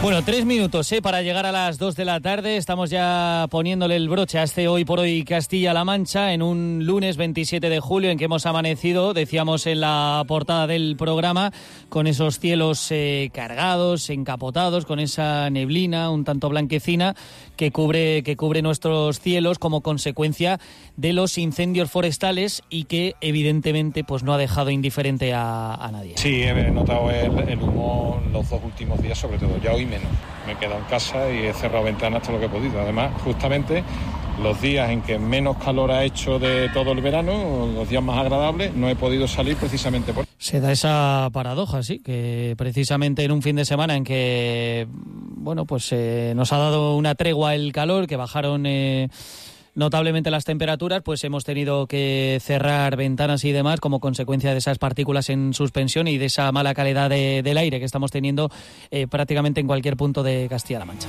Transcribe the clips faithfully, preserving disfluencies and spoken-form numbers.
Bueno, tres minutos ¿eh? para llegar a las dos de la tarde. Estamos ya poniéndole el broche a este Hoy por Hoy Castilla-La Mancha en un lunes veintisiete de julio en que hemos amanecido, decíamos en la portada del programa, con esos cielos eh, cargados, encapotados, con esa neblina un tanto blanquecina que cubre, que cubre nuestros cielos como consecuencia de los incendios forestales y que evidentemente pues no ha dejado indiferente a, a nadie. Sí, he notado el, el humo los dos últimos días, sobre todo, ya hoy menos. Me he quedado en casa y he cerrado ventanas todo lo que he podido. Además, justamente los días en que menos calor ha hecho de todo el verano, los días más agradables, no he podido salir precisamente por... Se da esa paradoja, sí, que precisamente en un fin de semana en que, bueno, pues eh, nos ha dado una tregua el calor, que bajaron... Eh, notablemente las temperaturas, pues hemos tenido que cerrar ventanas y demás como consecuencia de esas partículas en suspensión y de esa mala calidad de, del aire que estamos teniendo eh, prácticamente en cualquier punto de Castilla-La Mancha.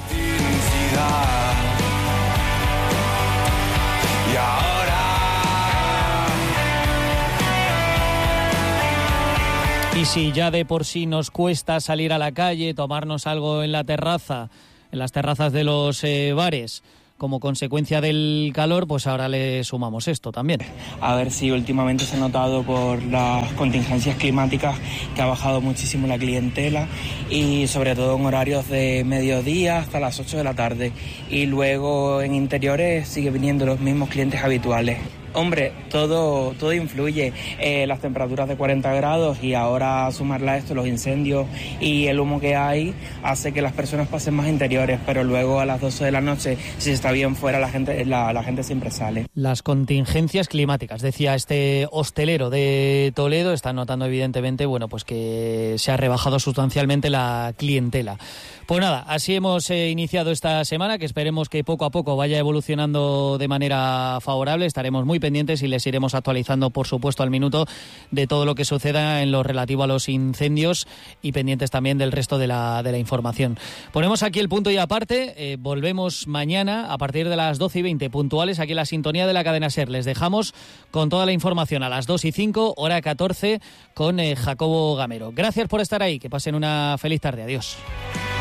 Y ahora... Y si ya de por sí nos cuesta salir a la calle, tomarnos algo en la terraza, en las terrazas de los eh, bares, como consecuencia del calor, pues ahora le sumamos esto también. A ver si últimamente se ha notado por las contingencias climáticas que ha bajado muchísimo la clientela y sobre todo en horarios de mediodía hasta las ocho de la tarde. Y luego en interiores sigue viniendo los mismos clientes habituales. Hombre, todo todo influye, eh, las temperaturas de cuarenta grados y ahora sumarle a esto los incendios y el humo que hay hace que las personas pasen más interiores, pero luego a las doce de la noche, si está bien fuera, la gente la, la gente siempre sale. Las contingencias climáticas, decía este hostelero de Toledo, están notando evidentemente, bueno, pues que se ha rebajado sustancialmente la clientela. Pues nada, así hemos eh, iniciado esta semana, que esperemos que poco a poco vaya evolucionando de manera favorable. Estaremos muy pendientes y les iremos actualizando, por supuesto, al minuto de todo lo que suceda en lo relativo a los incendios y pendientes también del resto de la, de la información. Ponemos aquí el punto y aparte, eh, volvemos mañana a partir de las doce y veinte puntuales aquí en la sintonía de la cadena SER. Les dejamos con toda la información a las dos y cinco, hora catorce, con eh, Jacobo Gamero. Gracias por estar ahí, que pasen una feliz tarde. Adiós.